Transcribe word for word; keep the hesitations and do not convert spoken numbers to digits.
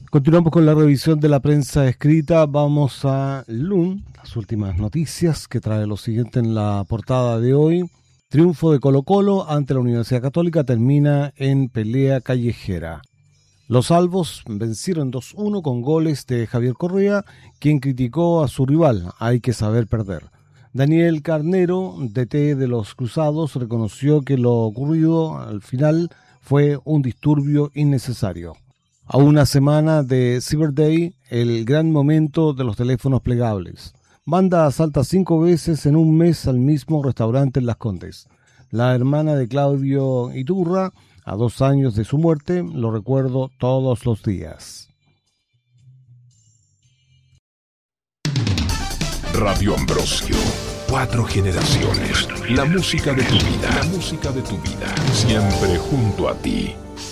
Continuamos con la revisión de la prensa escrita. Vamos a L U N, las últimas noticias, que trae lo siguiente en la portada de hoy. Triunfo de Colo-Colo ante la Universidad Católica termina en pelea callejera. Los albos vencieron dos uno con goles de Javier Correa, quien criticó a su rival: hay que saber perder. Daniel Carnero, D T de los Cruzados, reconoció que lo ocurrido al final fue un disturbio innecesario. A una semana de Cyber Day, el gran momento de los teléfonos plegables. Banda asalta cinco veces en un mes al mismo restaurante en Las Condes. La hermana de Claudio Iturra, a dos años de su muerte, lo recuerdo todos los días. Radio Ambrosio. Cuatro generaciones. La música de tu vida. La música de tu vida. Siempre junto a ti.